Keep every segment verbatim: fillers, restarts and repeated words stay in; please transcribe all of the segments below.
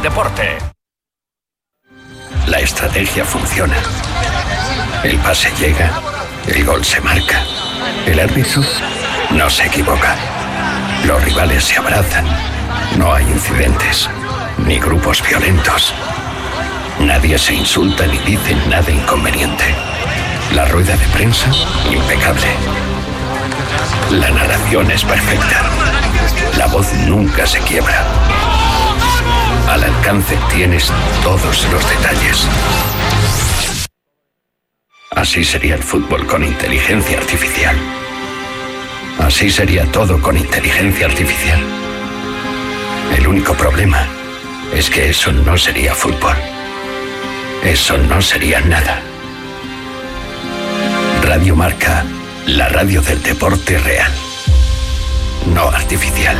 deporte. La estrategia funciona. El pase llega, el gol se marca. El árbitro no se equivoca. Los rivales se abrazan. No hay incidentes, ni grupos violentos. Nadie se insulta ni dice nada inconveniente. La rueda de prensa, impecable. La narración es perfecta. La voz nunca se quiebra. Al alcance tienes todos los detalles. Así sería el fútbol con inteligencia artificial. Así sería todo con inteligencia artificial. El único problema es que eso no sería fútbol. Eso no sería nada. Radio Marca, la radio del deporte real, no artificial.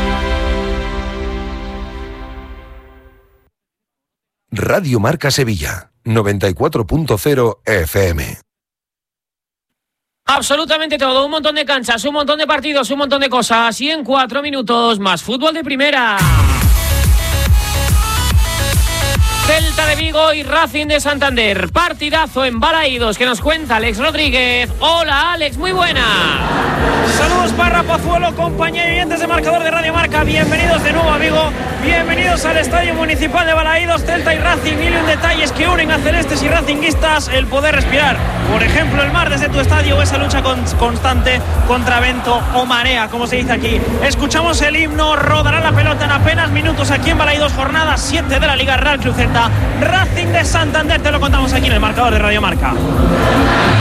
Radio Marca Sevilla, noventa y cuatro punto cero F M. Absolutamente todo, un montón de canchas, un montón de partidos, un montón de cosas. Y en cuatro minutos más fútbol de primera. Celta de Vigo y Racing de Santander. Partidazo en Balaídos que nos cuenta Alex Rodríguez. Hola Alex, muy buena. Saludos Parra, Pozuelo, compañía y oyentes de marcador de Radio Marca. Bienvenidos de nuevo, amigo. Bienvenidos al Estadio Municipal de Balaídos. Celta y Racing, mil y un detalles que unen a celestes y racinguistas. El poder respirar, por ejemplo, el mar desde tu estadio o esa lucha con, constante contra vento o marea, como se dice aquí. Escuchamos el himno, rodará la pelota en apenas minutos aquí en Balaídos. Jornada siete de la Liga Real Club Celta. Racing de Santander, te lo contamos aquí en el marcador de Radio Marca.